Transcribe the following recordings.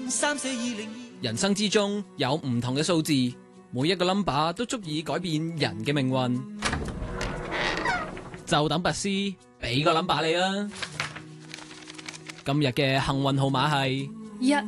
人生之中有唔同嘅數字，每一個 number 都足以改變人嘅命運。就等拔絲俾個 number 你啦。今日嘅幸運號碼係 1。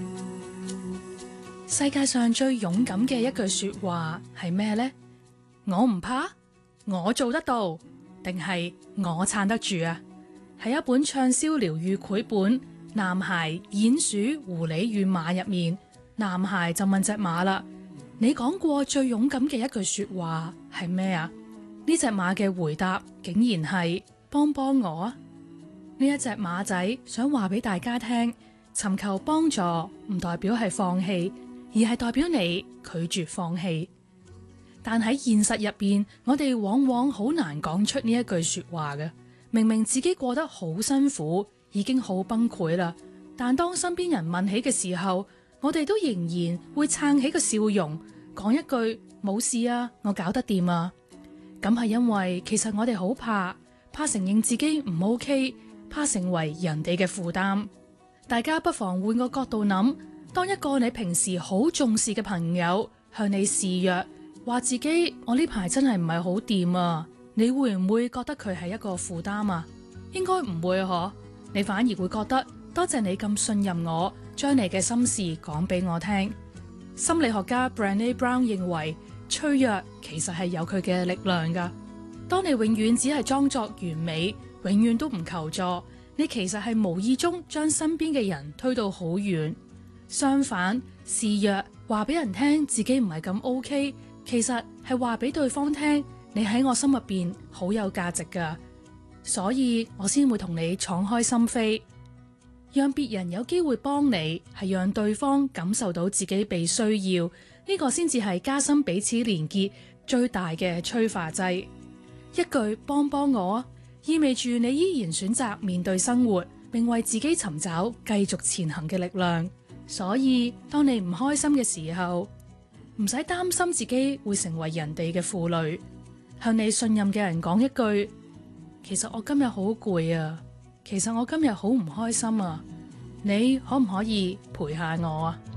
世界上最勇敢嘅一句說話係咩呢？我唔怕，我做得到，定係我撐得住啊？喺一本暢銷療癒繪本《男孩、鼴鼠、狐狸與馬》入面，男孩就問隻馬啦：你講過最勇敢嘅一句說話係咩啊？呢隻馬嘅回答竟然係幫幫我啊！呢一隻馬仔想話俾大家聽，尋求幫助唔代表係放棄，而係代表你拒絕放棄。但喺現實入邊，我哋往往好難講出呢一句說話嘅。明明自己過得好辛苦，已經好崩潰啦，但當身邊人問起嘅時候，我哋都仍然會撐起個笑容，講一句冇事啊，我搞得掂啊。咁係因為其實我哋好怕承認自己唔 OK，怕成為人哋嘅負擔。大家不妨換個角度諗，當一個你平時好重視嘅朋友向你示弱，話自己我呢排真係唔係好掂啊，你會唔會覺得佢係一個負擔啊？應該唔會嗬，你反而會覺得多謝你咁信任我，將你嘅心事講俾我聽。心理學家 Brené Brown 認為，脆弱其實係有佢嘅力量噶。當你永遠只係裝作完美，永遠都唔求助，你其實係無意中將身邊嘅人推到好遠。相反，示弱話俾人聽自己唔係咁 OK，其實係話俾對方聽，你喺我心入邊好有價值噶，所以我先會同你敞開心扉。讓別人有機會幫你，係讓對方感受到自己被需要，呢個先至係加深彼此連結最大嘅催化劑。一句幫幫我啊，意味住你依然選擇面對生活，並為自己尋找繼續前行嘅力量。所以當你唔開心嘅時候，唔使擔心自己會成為人哋嘅負累，向你信任嘅人講一句：其實我今日好攰啊，其實我今日好唔開心啊，你可唔可以陪下我啊？